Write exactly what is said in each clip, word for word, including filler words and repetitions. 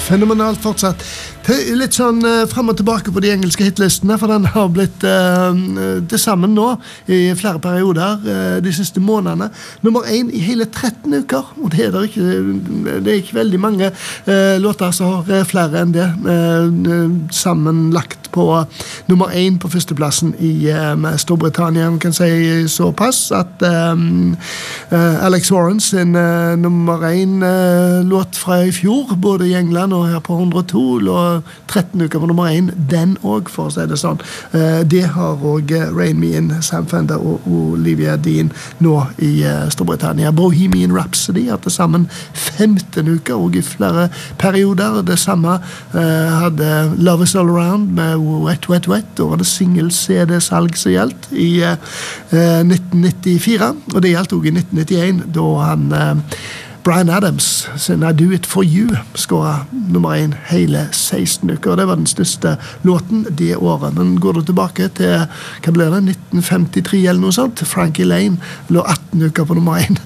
fenomenalt fortsatt. Litt sånn uh, frem og tilbake på de engelske hitlistene, for den har blitt uh, det sammen nå i flere perioder uh, de siste månedene. Nummer én i hele tretten uker, og det er, det ikke, det er ikke veldig mange uh, låter som har uh, flere enn det uh, sammenlagt på uh, nummer én på førsteplassen i uh, Storbritannia. Man kan si såpass at um, uh, Alex Warren sin uh, nummer én uh, låt fra i fjor, både i England og her på hundre og to, og tretten uker på nummer én, den også, for å si det sånn. Uh, det har også uh, Rain Me In, Sam Fender og, og Olivia Dean nå i uh, Storbritannia. Bohemian Rhapsody har til sammen femten uker, og i flere perioder. Det samme uh, hadde Love Is All Around med Wet, Wet, Wet, og var det single-C D-salg som gjaldt i uh, uh, nitten nittifire, og det gjaldt også i nitten nittien, da han uh, Bryan Adams sin I Do It For You skåret nummer én hele seksten uker, og det var den største låten det året. Men går du tilbake til, hva ble det, nitten femtitre eller noe sånt, Frankie Lane lå atten uker på nummer én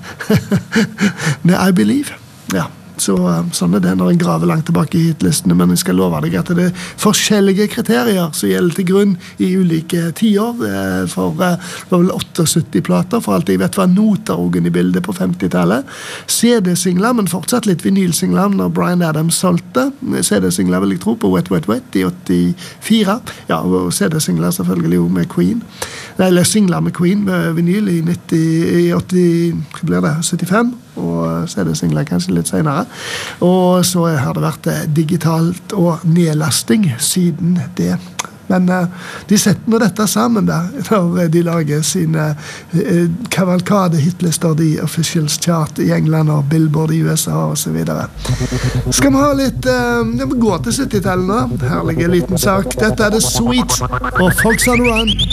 med I Believe. Ja, så sånn er det når en graver langt tilbake i hitlistene, men jeg skal love deg at det er forskjellige kriterier som gjelder til grunn i ulike tiår, for det var vel syttiåtte plater, for alt jeg vet var noter også i bildet på femtitallet. C D-singler, men fortsatt litt vinylsingler når Bryan Adams solgte. C D-singler vil jeg tro på Wet, Wet, Wet i åttifire. Ja, og C D-singler selvfølgelig jo med Queen. Eller singler med Queen med vinyl i, nitti, i åtti, hva blir det, syttifem, og C D-singler kanskje litt senere. Og så har det vært digitalt og nedlasting siden det. Men uh, de setter nå dette sammen da, når de lager sine uh, kavalkade-hitlister, de Officials Chart i England og Billboard i U S A og så videre. Skal vi ha litt, uh, ja, vi går til syttitallet nå. Herlige liten sak. Dette er The Sweets og Folks on the Run.